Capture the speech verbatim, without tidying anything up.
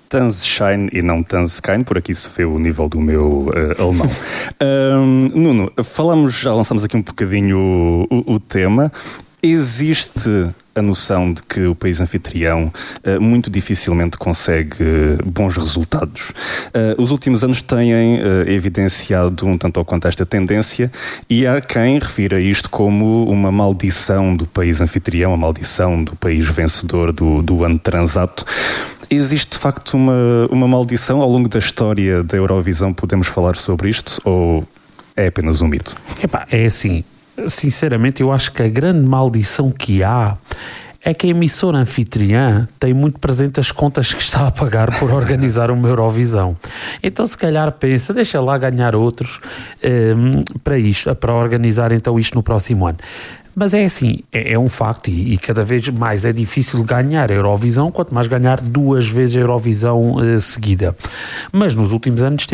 Tanzschein e não Tanzkein, por aqui se vê o nível do meu uh, alemão. um, Nuno, falamos, já lançamos aqui um bocadinho o, o, o tema. Existe a noção de que o país anfitrião uh, muito dificilmente consegue uh, bons resultados. Uh, os últimos anos têm uh, evidenciado um tanto ou quanto esta tendência, e há quem refira isto como uma maldição do país anfitrião, a maldição do país vencedor do, do ano transato. Existe de facto uma, uma maldição ao longo da história da Eurovisão? Podemos falar sobre isto ou é apenas um mito? Epá, é assim, sinceramente eu acho que a grande maldição que há é que a emissora anfitriã tem muito presente as contas que está a pagar por organizar uma Eurovisão. Então se calhar pensa, deixa lá ganhar outros um, para isto, para organizar então isto no próximo ano. Mas é assim, é, é um facto, e, e cada vez mais é difícil ganhar a Eurovisão, quanto mais ganhar duas vezes a Eurovisão uh, seguida. Mas nos últimos anos